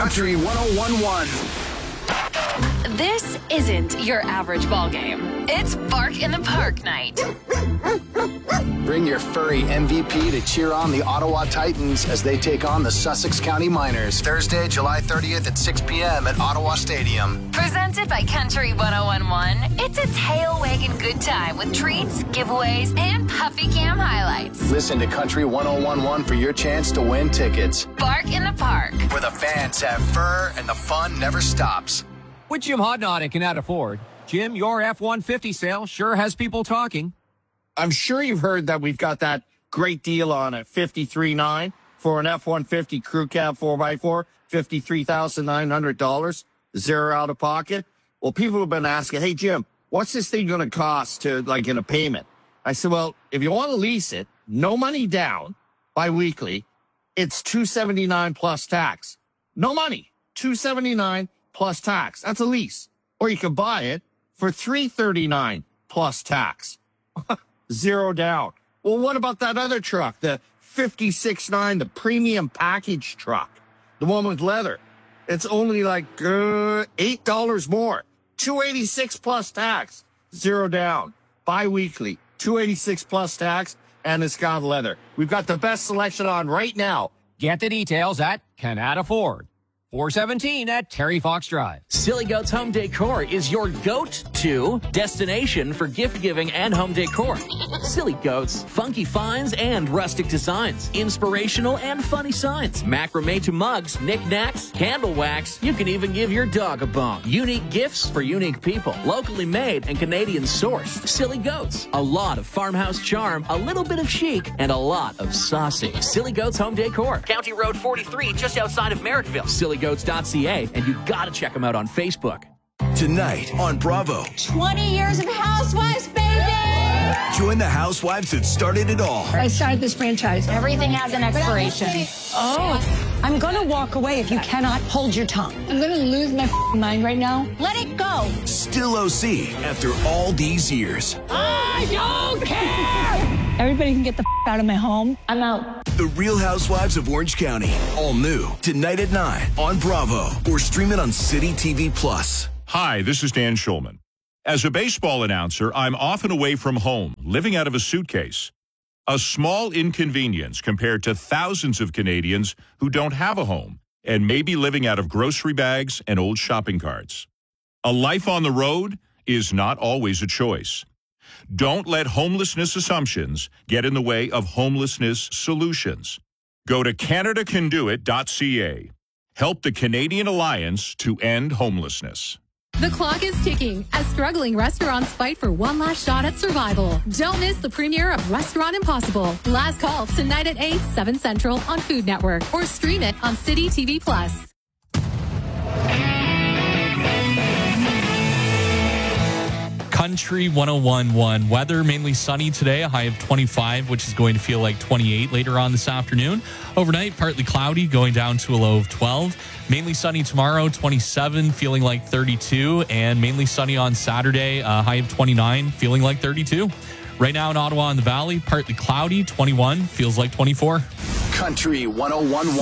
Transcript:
Country 101.1. This isn't your average ball game. It's Bark in the Park night. Bring your furry MVP to cheer on the Ottawa Titans as they take on the Sussex County Miners. Thursday, July 30th at 6 p.m. at Ottawa Stadium. Presented by Country 101.1. It's a tail-wagging good time with treats, giveaways, and puppy cam highlights. Listen to Country 101.1 for your chance to win tickets. Bark in the Park, where the fans have fur and the fun never stops. With Jim Hodnott at Canada Ford. Jim, your F-150 sale sure has people talking. I'm sure you've heard that we've got that great deal on a 53.9 for an F-150 crew cab 4x4, $53,900, zero out of pocket. Well, people have been asking, hey, Jim, what's this thing going to cost to, like, in a payment? I said, well, if you want to lease it, no money down, bi-weekly, it's $279 plus tax. No money, $279 plus tax. That's a lease. Or you can buy it for $339 plus tax. Zero down. Well, what about that other truck, the 56.9, the premium package truck, the one with leather? It's only like $8 more. $286 plus tax. Zero down. Bi-weekly. $286 plus tax, and it's got leather. We've got the best selection on right now. Get the details at Canada Ford. 417 at Terry Fox Drive. Silly Goats Home Decor is your go-to destination for gift giving and home decor. Silly Goats, funky finds and rustic designs, inspirational and funny signs, macrame to mugs, knickknacks, candle wax. You can even give your dog a bone. Unique gifts for unique people, locally made and Canadian sourced. Silly Goats, a lot of farmhouse charm, a little bit of chic, and a lot of saucy. Silly Goats Home Decor, County Road 43, just outside of Merrickville. SillyGoats.ca, and you gotta check them out on Facebook. Tonight on Bravo. 20 years of Housewives, baby! Join the housewives that started it all. I started this franchise. Everything has an expiration. Oh, I'm going to walk away if you cannot hold your tongue. I'm going to lose my mind right now. Let it go. Still OC after all these years. I don't care! Everybody can get the out of my home. I'm out. The Real Housewives of Orange County. All new tonight at 9 on Bravo or stream it on City TV Plus. Hi, this is Dan Schulman. As a baseball announcer, I'm often away from home, living out of a suitcase. A small inconvenience compared to thousands of Canadians who don't have a home and may be living out of grocery bags and old shopping carts. A life on the road is not always a choice. Don't let homelessness assumptions get in the way of homelessness solutions. Go to CanadaCanDoIt.ca. Help the Canadian Alliance to end homelessness. The clock is ticking as struggling restaurants fight for one last shot at survival. Don't miss the premiere of Restaurant Impossible. Last call tonight at 8, 7 Central on Food Network or stream it on City TV Plus. Country 101.1. Weather mainly sunny today, a high of 25, which is going to feel like 28 later on this afternoon. Overnight, partly cloudy, going down to a low of 12. Mainly sunny tomorrow, 27, feeling like 32. And mainly sunny on Saturday, a high of 29, feeling like 32. Right now in Ottawa and the Valley, partly cloudy, 21, feels like 24. Country 101.1.